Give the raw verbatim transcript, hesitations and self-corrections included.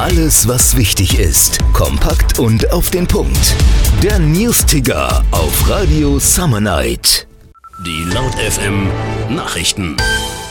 Alles, was wichtig ist, kompakt und auf den Punkt. Der News-Ticker auf Radio Summer Night. Die Laut F M Nachrichten.